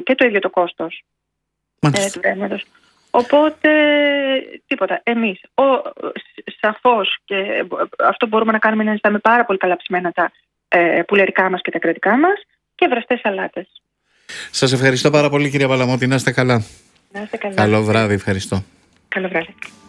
και το ίδιο το κόστος του ρεύματος. Οπότε τίποτα. Εμείς σαφώς, και αυτό μπορούμε να κάνουμε, είναι να ζητάμε πάρα πολύ καλά ψημένα τα πουλερικά μας και τα κρατικά μας και βραστές σαλάτες. Σας ευχαριστώ πάρα πολύ, κυρία Παλαμώτη. Να είστε καλά. Να είστε καλά. Καλό βράδυ, ευχαριστώ. Καλό βράδυ.